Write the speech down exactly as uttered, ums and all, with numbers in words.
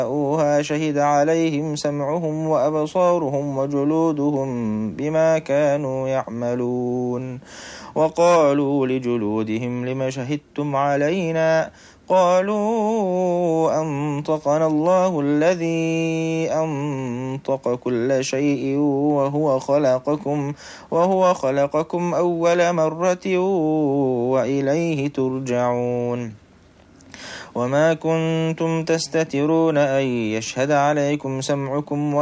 شهد عليهم سمعهم وأبصارهم وجلودهم بما كانوا يعملون. وقالوا لجلودهم لم شهدتم علينا؟ قالوا أنطقنا الله الذي أنطق كل شيء وهو خلقكم وهو خلقكم أول مرة وإليه ترجعون. وما كنتم تستترون أن يشهد عليكم سمعكم